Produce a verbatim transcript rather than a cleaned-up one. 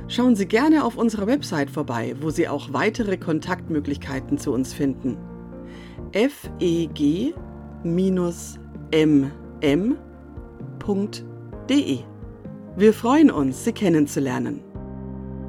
Schauen Sie gerne auf unserer Website vorbei, wo Sie auch weitere Kontaktmöglichkeiten zu uns finden. f e g m m punkt d e. Wir freuen uns, Sie kennenzulernen.